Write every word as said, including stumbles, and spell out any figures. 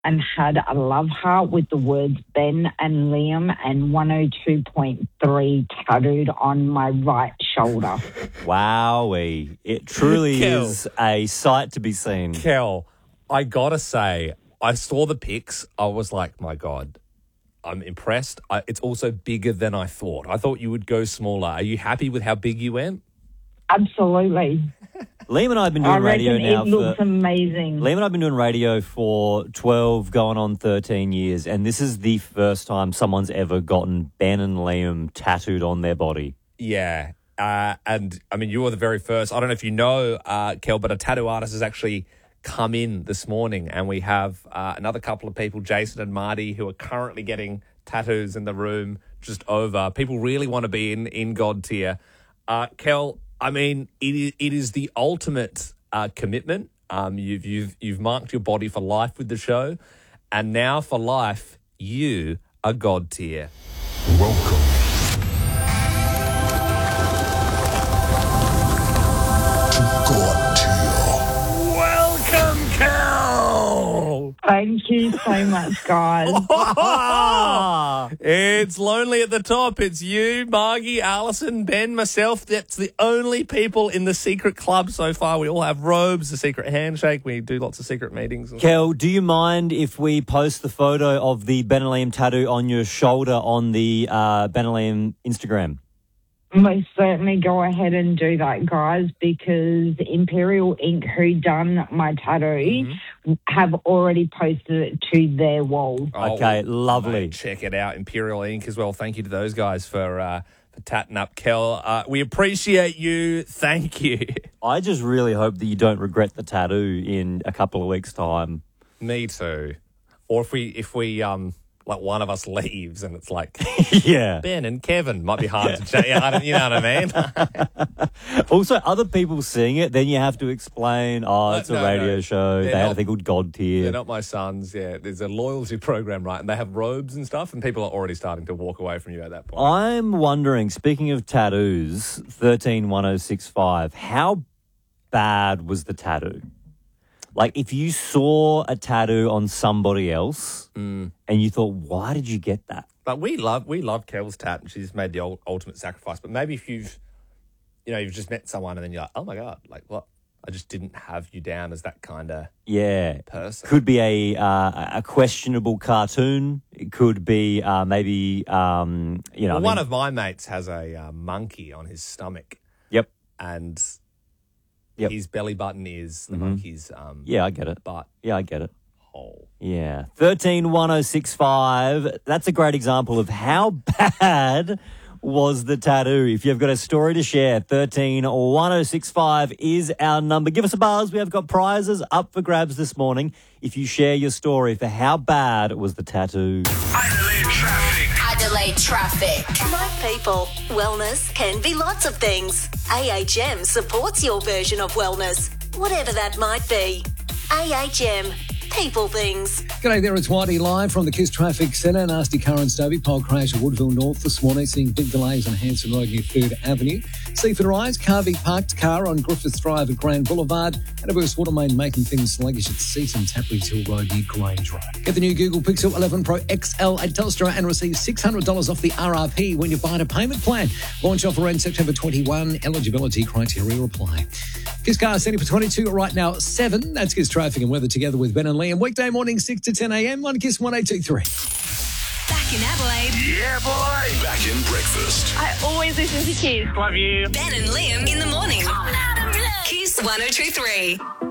and had a love heart with the words Ben and Liam and one oh two point three tattooed on my right shoulder. Wowee. It truly Kel. is a sight to be seen. Kel, I gotta say, I saw the pics. I was like, my God, I'm impressed. I, it's also bigger than I thought. I thought you would go smaller. Are you happy with how big you went? Absolutely. Liam and I have been I doing radio reckon now it looks for... amazing. Liam and I have been doing radio for twelve, going on thirteen years, and this is the first time someone's ever gotten Ben and Liam tattooed on their body. Yeah. Uh, and, I mean, you were the very first. I don't know if you know, uh, Kel, but a tattoo artist has actually come in this morning, and we have uh, another couple of people, Jason and Marty, who are currently getting tattoos in the room just over. People really want to be in, in God tier. Uh, Kel, I mean, it is, it is the ultimate uh, commitment. Um, you've you've you've marked your body for life with the show, and now for life, you are God tier. Welcome. to God tier. Welcome, Kel. Thank you so much, guys. It's lonely at the top. It's you, Margie, Alison, Ben, myself. That's the only people in the secret club so far. We all have robes, a secret handshake. We do lots of secret meetings. Kel, do you mind if we post the photo of the Ben and Liam tattoo on your shoulder on the uh, Ben and Liam Instagram? Most certainly go ahead and do that, guys, because Imperial Ink, who done my tattoo, mm-hmm. have already posted it to their wall. Oh, okay, lovely. Mate, check it out, Imperial Ink as well. Thank you to those guys for uh, for tatting up, Kel. Uh, we appreciate you. Thank you. I just really hope that you don't regret the tattoo in a couple of weeks' time. Me too. Or if we if we um. like one of us leaves and it's like yeah, Ben and Kevin might be hard to change. I don't, you know what I mean? Also, other people seeing it, then you have to explain, oh, it's no, a radio no. show. They're they not, had a thing called God tier. They're not my sons, yeah. There's a loyalty program, right? And they have robes and stuff, and people are already starting to walk away from you at that point. I'm wondering, speaking of tattoos, thirteen one oh six five, how bad was the tattoo? Like, if you saw a tattoo on somebody else mm. and you thought, why did you get that? But we love we love Kel's tat, and she's made the ultimate sacrifice. But maybe if you've, you know, you've just met someone and then you're like, oh, my God, like, what? I just didn't have you down as that kind of yeah. person. Could be a uh, a questionable cartoon. It could be uh, maybe, um, you know. Well, I mean, one of my mates has a uh, monkey on his stomach. Yep. And... Yep. His belly button is the mm-hmm. monkey's um, yeah, I get it. butt. Yeah, I get it. Hole. Yeah. thirteen one oh six five. That's a great example of how bad was the tattoo. If you've got a story to share, thirteen one oh six five is our number. Give us a buzz. We have got prizes up for grabs this morning if you share your story for how bad was the tattoo. Adelaide traffic. Adelaide traffic. Like people, wellness can be lots of things. A H M supports your version of wellness, whatever that might be. A H M. People things. G'day there, it's Whitey live from the Kiss Traffic Centre. Nasty car and Stobie, pole crash at Woodville North this morning, seeing big delays on Hanson Road near third Avenue. Seaford Rise, Carvey parked car on Griffiths Drive at Grand Boulevard, and a burst water main making things sluggish at Seaton Tapley's Hill Road near Grange Road. Get the new Google Pixel eleven Pro X L at Telstra and receive six hundred dollars off the R R P when you buy a payment plan. Launch offer ends September twenty-first. Eligibility criteria apply. Kiss Car setting for twenty-two right now, seven. That's Kiss Traffic and Weather together with Ben and Liam. Weekday morning, six to ten a.m. on Kiss one eight two three. Back in Adelaide. Yeah, boy. Back in breakfast. I always listen to Kiss. Love you. Ben and Liam in the morning. Kiss one oh two three.